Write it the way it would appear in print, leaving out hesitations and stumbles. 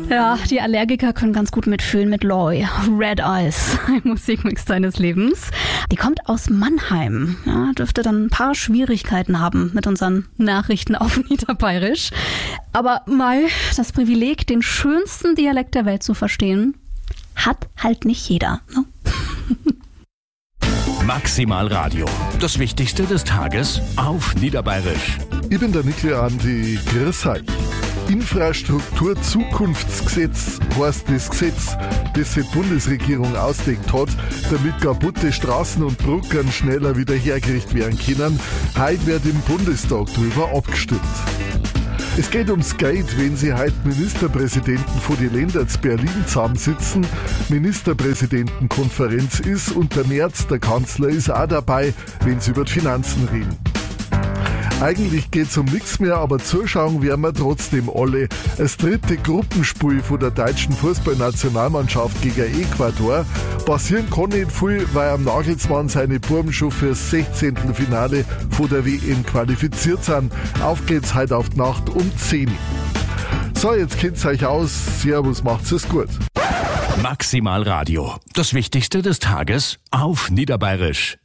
Ja, die Allergiker können ganz gut mitfühlen mit Loy. Red Eyes, ein Musikmix deines Lebens. Die kommt aus Mannheim. Ja, dürfte dann ein paar Schwierigkeiten haben mit unseren Nachrichten auf Niederbayerisch. Aber Mai, das Privileg, den schönsten Dialekt der Welt zu verstehen, hat halt nicht jeder. Ne? Maximal Radio. Das Wichtigste des Tages auf Niederbayerisch. Ich bin der Nickel Andi, grüß euch. Infrastruktur-Zukunftsgesetz heißt das Gesetz, das die Bundesregierung ausgelegt hat, damit kaputte Straßen und Brücken schneller wieder hergerichtet werden können. Heute wird im Bundestag darüber abgestimmt. Es geht ums Geld, wenn Sie heute Ministerpräsidenten von den Ländern zu Berlin zusammensitzen, Ministerpräsidentenkonferenz ist und der Merz, der Kanzler, ist auch dabei, wenn sie über die Finanzen reden. Eigentlich geht's um nichts mehr, aber zuschauen werden wir trotzdem alle. Das dritte Gruppenspiel von der deutschen Fußballnationalmannschaft gegen Ecuador. Passieren kann nicht viel, weil am Nagelsmann seine Buben schon fürs 16. Finale von der WM qualifiziert sind. Auf geht's heute auf die Nacht um 10. So, jetzt kennt's euch aus. Servus, macht's es gut. Maximal Radio. Das Wichtigste des Tages auf Niederbayerisch.